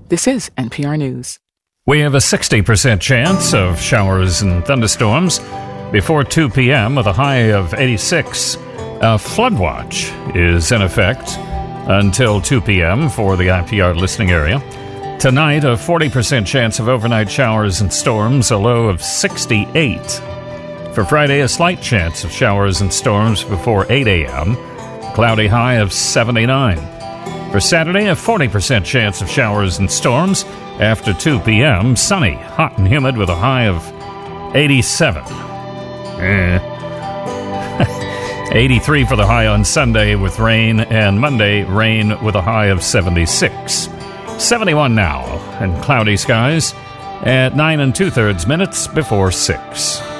This is NPR News. We have a 60% chance of showers and thunderstorms before 2 p.m. with a high of 86. A flood watch is in effect until 2 p.m. for the IPR listening area. Tonight, a 40% chance of overnight showers and storms, a low of 68. For Friday, a slight chance of showers and storms before 8 a.m., cloudy high of 79. For Saturday, a 40% chance of showers and storms after 2 p.m., sunny, hot and humid with a high of 87. 83 for the high on Sunday with rain, and Monday, rain with a high of 76. 71 now, and cloudy skies at 9 2/3 minutes before 6.